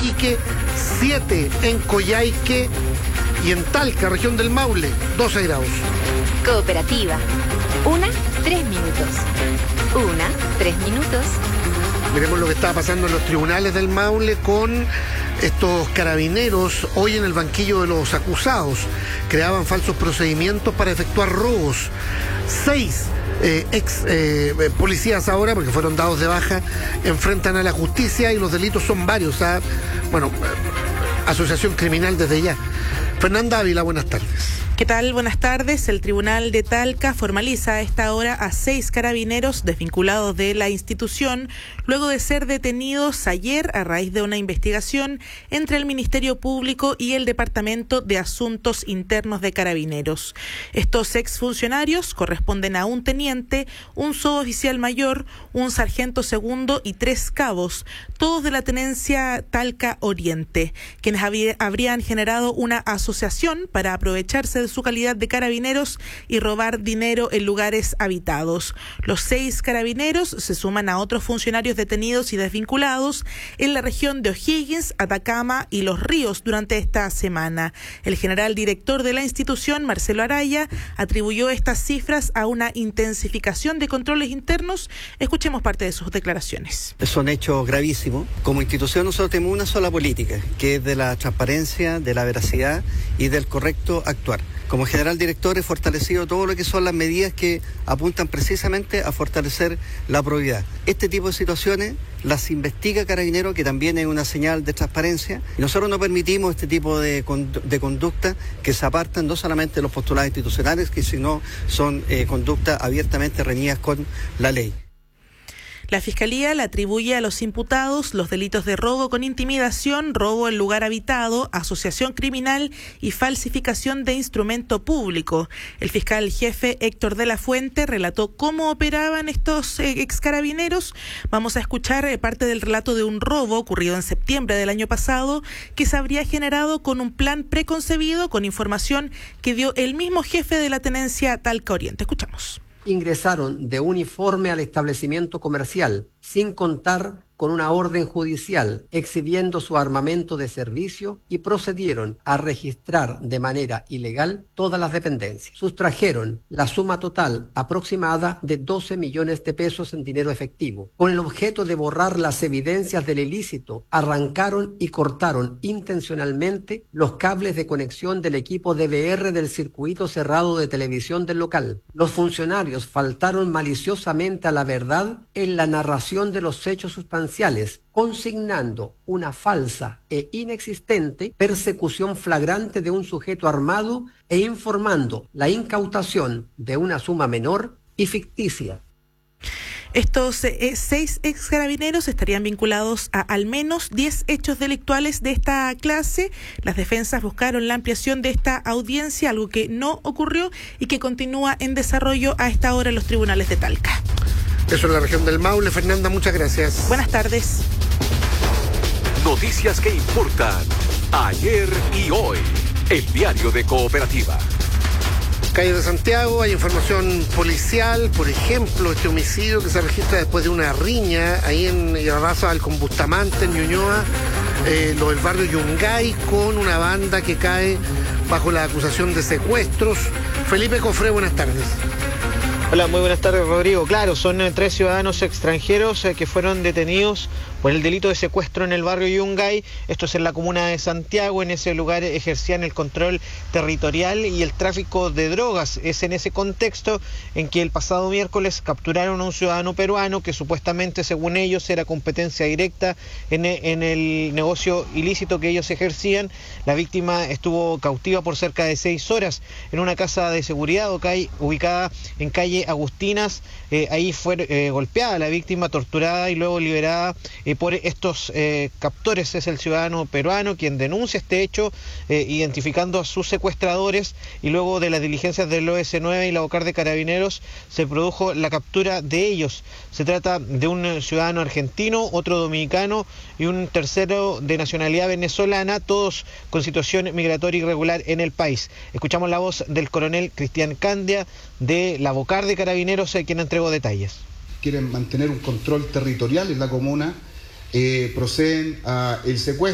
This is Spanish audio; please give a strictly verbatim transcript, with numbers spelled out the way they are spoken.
Iquique, siete en Coyhaique y en Talca, región del Maule, doce grados. Cooperativa. Una, tres minutos. Una, tres minutos. Miremos lo que estaba pasando en los tribunales del Maule con estos carabineros hoy en el banquillo de los acusados. Creaban falsos procedimientos para efectuar robos. Seis eh, ex eh, policías ahora, porque fueron dados de baja, enfrentan a la justicia y los delitos son varios. ¿Ah? Bueno, asociación criminal desde ya. Fernanda Ávila, buenas tardes. ¿Qué tal? Buenas tardes. El Tribunal de Talca formaliza a esta hora a seis carabineros desvinculados de la institución, luego de ser detenidos ayer a raíz de una investigación entre el Ministerio Público y el Departamento de Asuntos Internos de Carabineros. Estos exfuncionarios corresponden a un teniente, un suboficial mayor, un sargento segundo y tres cabos, todos de la tenencia Talca Oriente, quienes habrían generado una asociación para aprovecharse de su calidad de carabineros y robar dinero en lugares habitados. Los seis carabineros se suman a otros funcionarios detenidos y desvinculados en la región de O'Higgins, Atacama y Los Ríos durante esta semana. El general director de la institución, Marcelo Araya, atribuyó estas cifras a una intensificación de controles internos. Escuchemos parte de sus declaraciones. Son hechos gravísimos. Como institución nosotros tenemos una sola política, que es de la transparencia, de la veracidad y del correcto actuar. Como general director he fortalecido todo lo que son las medidas que apuntan precisamente a fortalecer la probidad. Este tipo de situaciones las investiga Carabineros, que también es una señal de transparencia, y nosotros no permitimos este tipo de, de conducta que se apartan no solamente de los postulados institucionales, que sino son eh, conductas abiertamente reñidas con la ley. La Fiscalía le atribuye a los imputados los delitos de robo con intimidación, robo en lugar habitado, asociación criminal y falsificación de instrumento público. El fiscal jefe Héctor de la Fuente relató cómo operaban estos eh, excarabineros. Vamos a escuchar eh, parte del relato de un robo ocurrido en septiembre del año pasado que se habría generado con un plan preconcebido con información que dio el mismo jefe de la tenencia Talca Oriente. Escuchamos. Ingresaron de uniforme al establecimiento comercial, sin contar con una orden judicial, exhibiendo su armamento de servicio y procedieron a registrar de manera ilegal todas las dependencias. Sustrajeron la suma total aproximada de doce millones de pesos en dinero efectivo. Con el objeto de borrar las evidencias del ilícito, arrancaron y cortaron intencionalmente los cables de conexión del equipo D V R del circuito cerrado de televisión del local. Los funcionarios faltaron maliciosamente a la verdad en la narración de los hechos sustanciales, consignando una falsa e inexistente persecución flagrante de un sujeto armado e informando la incautación de una suma menor y ficticia. Estos eh, seis ex carabineros estarían vinculados a al menos diez hechos delictuales de esta clase. Las defensas buscaron la ampliación de esta audiencia, algo que no ocurrió y que continúa en desarrollo a esta hora en los tribunales de Talca. Eso es la región del Maule. Fernanda, muchas gracias. Buenas tardes. Noticias que importan ayer y hoy. El diario de Cooperativa. Calle de Santiago, hay información policial, por ejemplo, este homicidio que se registra después de una riña ahí en Irarrázaval con Bustamante, en Ñuñoa, eh, lo del barrio Yungay, con una banda que cae bajo la acusación de secuestros. Felipe Cofré, buenas tardes. Hola, muy buenas tardes, Rodrigo. Claro, son eh, tres ciudadanos extranjeros eh, que fueron detenidos por el delito de secuestro en el barrio Yungay. Esto es en la comuna de Santiago. En ese lugar ejercían el control territorial y el tráfico de drogas. Es en ese contexto en que el pasado miércoles capturaron a un ciudadano peruano que supuestamente, según ellos, era competencia directa en, en el negocio ilícito que ellos ejercían. La víctima estuvo cautiva por cerca de seis horas en una casa de seguridad ubicada en calle Agustinas. Eh, ahí fue eh, golpeada la víctima, torturada y luego liberada eh, por estos eh, captores. Es el ciudadano peruano quien denuncia este hecho, eh, identificando a sus secuestradores, y luego de las diligencias del O S nueve y la OCAR de Carabineros se produjo la captura de ellos. Se trata de un ciudadano argentino, otro dominicano y un tercero de nacionalidad venezolana, todos con situación migratoria irregular en el país. Escuchamos la voz del coronel Cristian Candia de la OCAR de Carabineros, eh, quien entregó detalles. Quieren mantener un control territorial en la comuna, eh, proceden a el secuestro